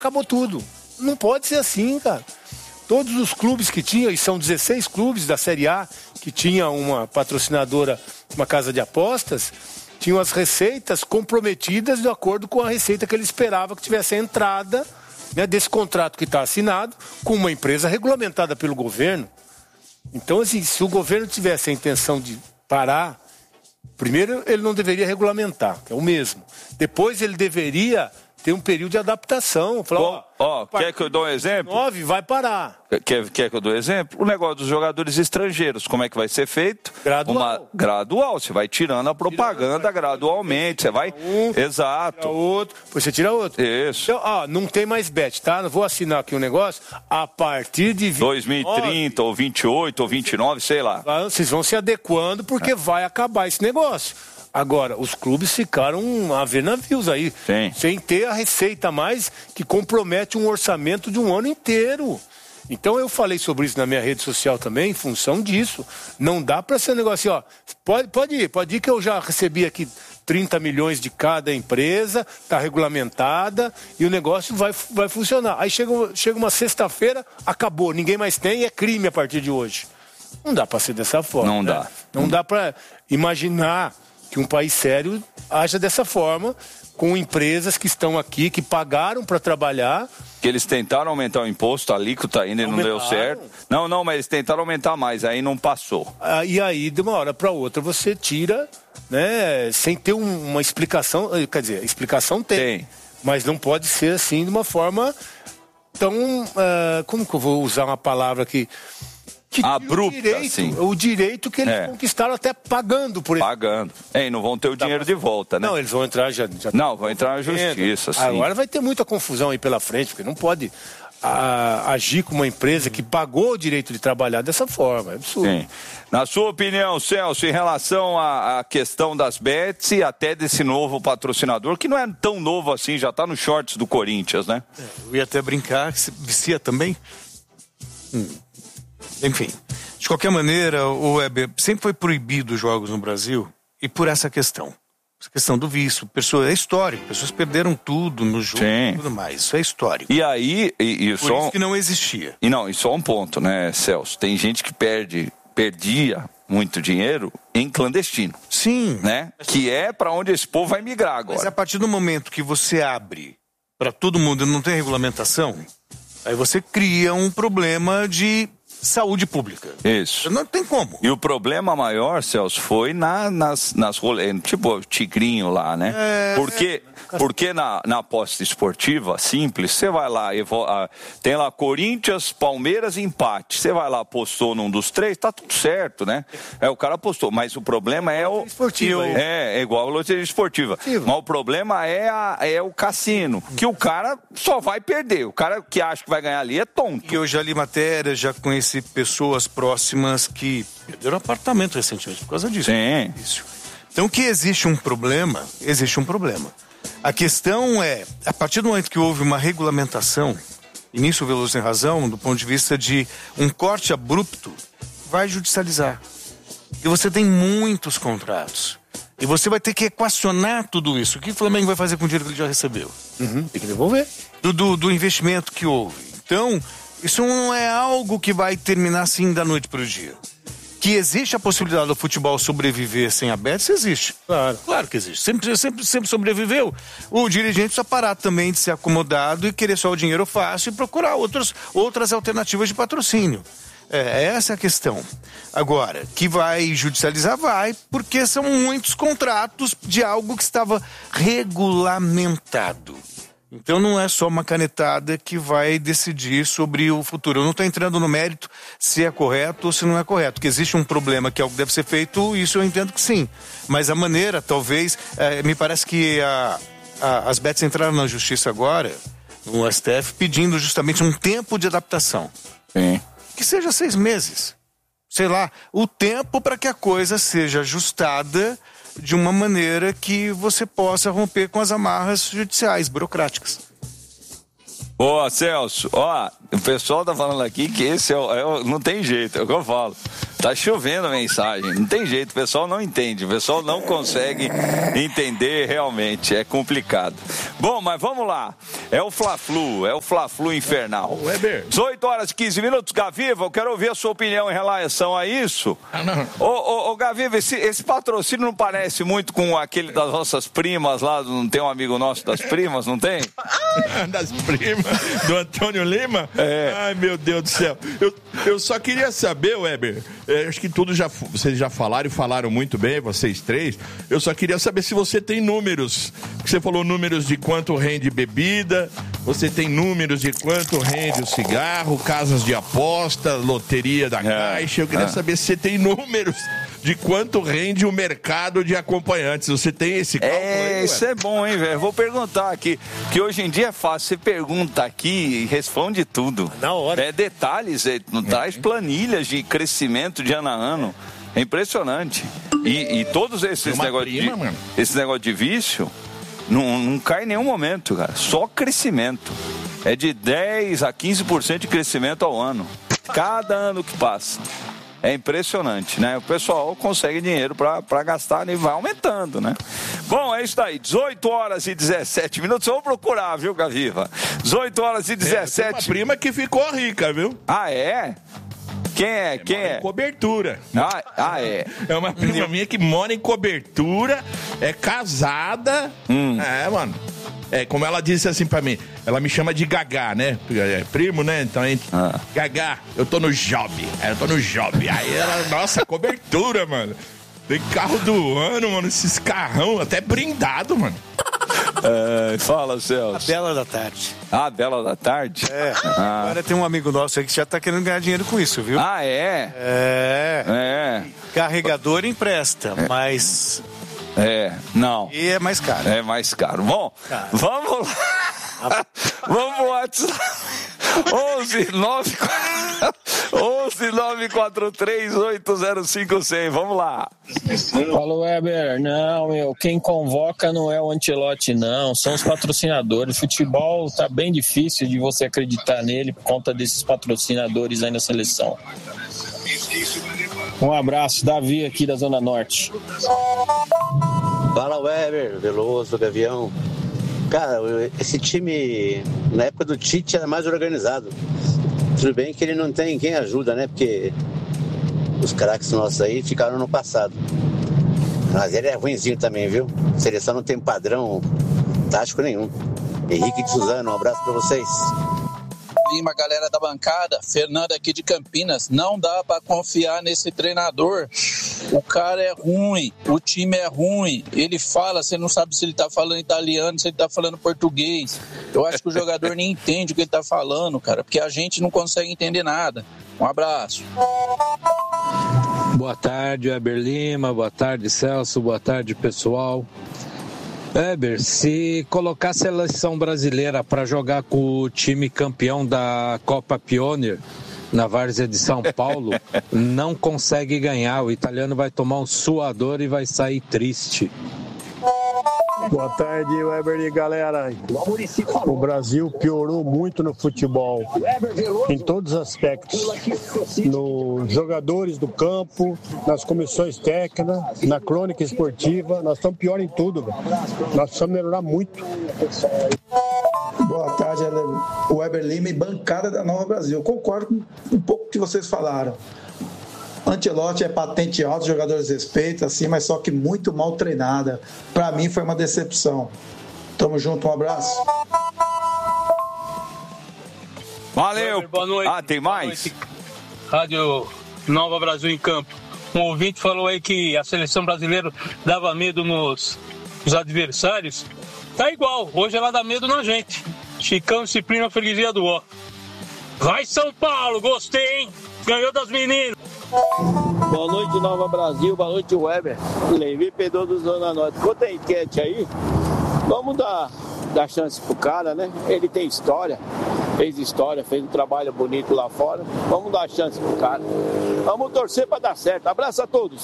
acabou tudo. Não pode ser assim, cara. Todos os clubes que tinham, e são 16 clubes da Série A, que tinha uma patrocinadora, uma casa de apostas, tinham as receitas comprometidas de acordo com a receita que ele esperava que tivesse a entrada, né, desse contrato que está assinado com uma empresa regulamentada pelo governo. Então, assim, se o governo tivesse a intenção de parar, primeiro ele não deveria regulamentar, que é o mesmo. Depois ele deveria ter um período de adaptação. Falar, quer que eu dou um exemplo? 9 vai parar. Quer que eu dou um exemplo? O negócio dos jogadores estrangeiros, como é que vai ser feito? Gradual. Você vai tirando a propaganda gradualmente. Você vai... Exato. Tira outro, depois você tira outro. Isso. Então, não tem mais bet, tá? Vou assinar aqui um negócio. A partir de 2030, ou 28, ou 29, sei lá. Vocês vão se adequando porque vai acabar esse negócio. Agora, os clubes ficaram a ver navios aí, sem ter a receita a mais que compromete um orçamento de um ano inteiro. Então eu falei sobre isso na minha rede social também, em função disso. Não dá para ser um negócio assim, pode ir que eu já recebi aqui 30 milhões de cada empresa, está regulamentada e o negócio vai funcionar. Aí chega uma sexta-feira, acabou, ninguém mais tem, é crime a partir de hoje. Não dá para ser dessa forma. Não dá. Não dá para imaginar que um país sério haja dessa forma, com empresas que estão aqui, que pagaram para trabalhar. Que eles tentaram aumentar o imposto, a alíquota ainda não deu certo. Não, mas eles tentaram aumentar mais, aí não passou. E aí, de uma hora para outra, você tira, né, sem ter uma explicação. Quer dizer, explicação tem. Mas não pode ser assim, de uma forma tão... como que eu vou usar uma palavra aqui? Abrupta, assim. O direito que eles conquistaram até pagando por isso. Pagando. E não vão ter o dinheiro de volta, né? Não, eles vão entrar já não, vão entrar na justiça, sim. Agora vai ter muita confusão aí pela frente, porque não pode agir com uma empresa que pagou o direito de trabalhar dessa forma. É absurdo. Sim. Na sua opinião, Celso, em relação à questão das bets e até desse novo patrocinador, que não é tão novo assim, já está nos shorts do Corinthians, né? Eu ia até brincar que se vicia também. Enfim, de qualquer maneira, o Weber sempre foi proibido os jogos no Brasil e por essa questão do vício. É histórico, pessoas perderam tudo no jogo e tudo mais, isso é histórico. E aí... por isso que não existia. E só um ponto, né, Celso? Tem gente que perdia muito dinheiro em clandestino. Sim. Né? Que é para onde esse povo vai migrar agora. Mas a partir do momento que você abre para todo mundo e não tem regulamentação, aí você cria um problema de saúde pública. Isso. Não tem como. E o problema maior, Celso, foi nas tipo o Tigrinho lá, né? Porque na aposta esportiva simples, você vai lá, tem lá Corinthians, Palmeiras e empate. Você vai lá, apostou num dos três, tá tudo certo, né? O cara apostou, mas o problema é o... esportiva. É igual a loteria esportiva. Mas o problema é o cassino, que o cara só vai perder. O cara que acha que vai ganhar ali é tonto. E eu já li matéria, já conheci pessoas próximas que perderam apartamento recentemente por causa disso. Sim. Então que existe um problema. A questão é, a partir do momento que houve uma regulamentação, e nisso o Veloso tem razão, do ponto de vista de um corte abrupto, vai judicializar. E você tem muitos contratos. E você vai ter que equacionar tudo isso. O que o Flamengo vai fazer com o dinheiro que ele já recebeu? Tem que devolver. Do investimento que houve. Então, isso não é algo que vai terminar assim da noite para o dia. Que existe a possibilidade do futebol sobreviver sem a bet, isso existe. Claro que existe. Sempre sobreviveu. O dirigente precisa parar também de ser acomodado e querer só o dinheiro fácil e procurar outras alternativas de patrocínio. Essa é a questão. Agora, que vai judicializar, vai, porque são muitos contratos de algo que estava regulamentado. Então não é só uma canetada que vai decidir sobre o futuro. Eu não estou entrando no mérito se é correto ou se não é correto. Que existe um problema que algo deve ser feito, isso eu entendo que sim. Mas a maneira, talvez, me parece que as bets entraram na justiça agora, no STF, pedindo justamente um tempo de adaptação. Sim. Que seja 6 meses. Sei lá, o tempo para que a coisa seja ajustada de uma maneira que você possa romper com as amarras judiciais, burocráticas. Ô, Celso, o pessoal tá falando aqui que esse não tem jeito, é o que eu falo. Tá chovendo a mensagem, não tem jeito, o pessoal não entende, o pessoal não consegue entender realmente, é complicado. Bom, mas vamos lá. É o Fla-Flu infernal. Weber. 18 horas e 15 minutos, Gaviva, eu quero ouvir a sua opinião em relação a isso. Não. Ô, Gaviva, esse patrocínio não parece muito com aquele das nossas primas lá, não tem um amigo nosso das primas, não tem? Das primas, do Antônio Lima? Ai, meu Deus do céu. Eu só queria saber, Weber, acho que vocês já falaram e falaram muito bem, vocês três. Eu só queria saber se você tem números. Você falou números de quanto rende bebida, você tem números de quanto rende o cigarro, casas de aposta, loteria da Caixa. Eu queria saber se você tem números de quanto rende o mercado de acompanhantes. Você tem esse cálculo aí? Isso é bom, hein, velho? Vou perguntar aqui, que hoje em dia é fácil. Você pergunta aqui e responde tudo. Na hora. É detalhes, traz planilhas de crescimento de ano a ano. É impressionante. E todos esses negócios de vício não cai em nenhum momento, cara. Só crescimento. É de 10 a 15% de crescimento ao ano. Cada ano que passa. É impressionante, né? O pessoal consegue dinheiro para gastar e vai aumentando, né? Bom, é isso aí. 18 horas e 17 minutos. Vamos procurar, viu, Gaviva? 18 horas e 17. Tem uma prima que ficou rica, viu? Ah, é? Quem é? Cobertura. É. É uma prima minha que mora em Cobertura, é casada. Mano. Como ela disse assim pra mim, ela me chama de Gagá, né? É primo, né? Então, Gagá, eu tô no job. Aí ela, nossa, Cobertura, mano. Tem carro do ano, mano. Esses carrão até brindado, mano. Fala, Celso. A Bela da Tarde. A Bela da Tarde? Agora tem um amigo nosso aí que já tá querendo ganhar dinheiro com isso, viu? Carregador empresta, mas... não. E é mais caro. É mais caro. Bom, vamos lá. Vamos pro WhatsApp. 11-943-805-100. Vamos lá. Fala, Weber. Não, quem convoca não é o Ancelotti, não. São os patrocinadores. Futebol tá bem difícil de você acreditar nele por conta desses patrocinadores aí na seleção. Um abraço, Davi aqui da Zona Norte. Fala, Weber, Veloso, Gavião. Cara, esse time, na época do Tite, era mais organizado. Tudo bem que ele não tem quem ajuda, né? Porque os craques nossos aí ficaram no passado. Mas ele é ruinzinho também, viu? A seleção não tem padrão tático nenhum. Henrique de Suzano, um abraço pra vocês. Lima, galera da bancada, Fernando aqui de Campinas. Não dá pra confiar nesse treinador. O cara é ruim, o time é ruim. Ele fala, você não sabe se ele tá falando italiano, se ele tá falando português. Eu acho que o jogador nem entende o que ele tá falando, cara, porque a gente não consegue entender nada. Um abraço. Boa tarde, Weber Lima. Boa tarde, Celso. Boa tarde, pessoal. Weber, se colocar a seleção brasileira para jogar com o time campeão da Copa Pioneer na várzea de São Paulo, não consegue ganhar. O italiano vai tomar um suador e vai sair triste. Boa tarde, Weber e galera. O Brasil piorou muito no futebol, em todos os aspectos. Nos jogadores do campo, nas comissões técnicas, na crônica esportiva. Nós estamos pior em tudo. Nós precisamos melhorar muito. Boa tarde, Weber Lima e bancada da Nova Brasil. Eu concordo com um pouco que vocês falaram. Ancelotti é patente alta, os jogadores respeitam, assim, mas só que muito mal treinada. Para mim foi uma decepção. Tamo junto, um abraço. Valeu. Boa noite. Tem mais? Noite. Rádio Nova Brasil em Campo. Um ouvinte falou aí que a seleção brasileira dava medo nos adversários. Tá igual, hoje ela dá medo na gente. Chicão, Ciprino, freguesia do Ó. Vai São Paulo, gostei, hein? Ganhou das meninas. Boa noite, Nova Brasil. Boa noite, Weber. Levi Pedro do Zona Norte. Conta a enquete aí. Vamos dar chance pro cara, né? Ele tem história, fez um trabalho bonito lá fora. Vamos dar chance pro cara. Vamos torcer pra dar certo. Abraço a todos.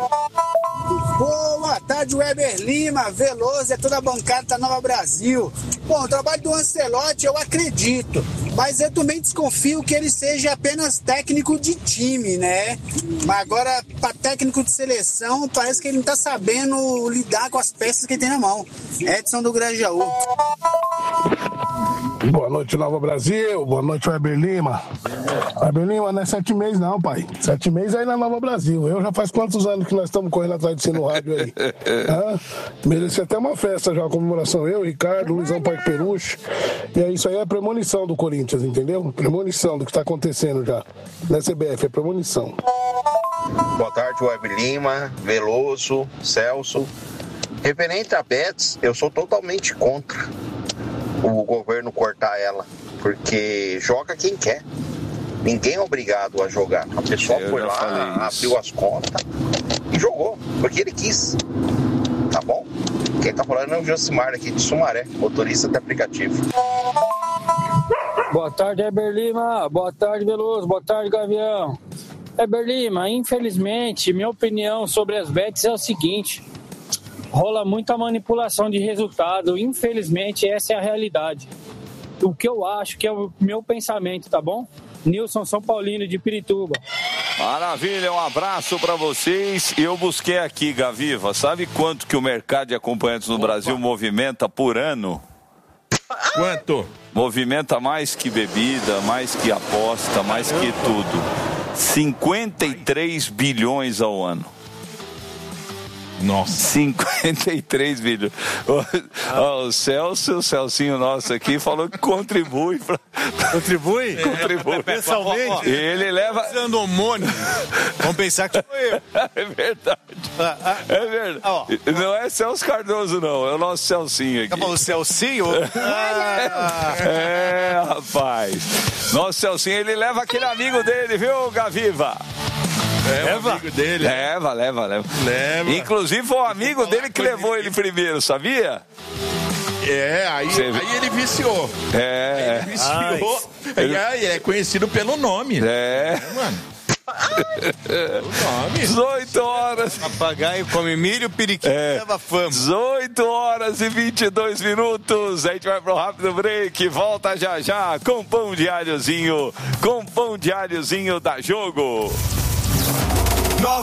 Boa tarde, Weber Lima, Veloso, é toda a bancada da Nova Brasil. Bom, o trabalho do Ancelotti eu acredito, mas eu também desconfio que ele seja apenas técnico de time, né? Mas agora, para técnico de seleção, parece que ele não tá sabendo lidar com as peças que ele tem na mão. Edson do Grajaú. Boa noite, Nova Brasil. Boa noite, Weber Lima. Weber Lima, não é 7 meses não, pai. 7 meses aí na Nova Brasil. Eu já faz quantos anos que nós estamos correndo atrás de você no rádio aí? Merecia até uma festa já, uma comemoração. Eu, Ricardo, Luizão Parque Peruche. E é isso aí, é premonição do Corinthians, entendeu? Premonição do que está acontecendo já. Na CBF, é premonição. Boa tarde, Weber Lima, Veloso, Celso. Referente a Betis, eu sou totalmente contra o governo cortar ela, porque joga quem quer. Ninguém é obrigado a jogar. A pessoa foi lá, abriu as contas e jogou, porque ele quis. Tá bom? Quem tá falando é o Josimar aqui de Sumaré, motorista de aplicativo. Boa tarde, Weber Lima. Boa tarde, Veloso. Boa tarde, Gavião. Weber Lima, infelizmente, minha opinião sobre as bets é o seguinte: rola muita manipulação de resultado. Infelizmente, essa é a realidade. O que eu acho que é o meu pensamento, tá bom? Nilson São Paulino, de Pirituba. Maravilha, um abraço para vocês. Eu busquei aqui, Gaviva, sabe quanto que o mercado de acompanhantes no Brasil movimenta por ano? Quanto? Movimenta mais que bebida, mais que aposta, mais que tudo. 53 bilhões ao ano. Nossa. 53 bilhões. O Celcinho nosso aqui, falou que contribui. Contribui? Contribui. Mensalmente. Ele leva. Usando homônio. Vamos pensar que foi eu. É verdade. É verdade. Não é Celso Cardoso, não. É o nosso Celcinho aqui. Tá falando Celcinho? É, rapaz. Nosso Celcinho, ele leva aquele amigo dele, viu, Gaviva? Leva? Amigo dele. Leva. Inclusive foi o amigo dele que levou ele primeiro, sabia? Aí ele viciou. Ele viciou. Ele é conhecido pelo nome. Mano. 18 horas. Papagaio come milho, periquito leva fama. 18 horas e 22 minutos. A gente vai pro rápido break. Volta já com pão diáriozinho. Com pão diáriozinho da Jogo.